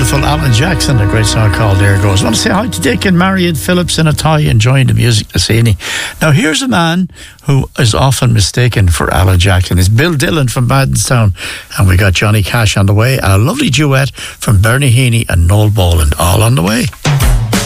wonderful Alan Jackson, a great song called There Goes. I want to say hi to Dick and Marion Phillips in Athy, enjoying the music this evening. Now, here's a man who is often mistaken for Alan Jackson. It's Bill Dillon from Baddenstown, and we got Johnny Cash on the way, and a lovely duet from Bernie Heaney and Noel Boland, all on the way.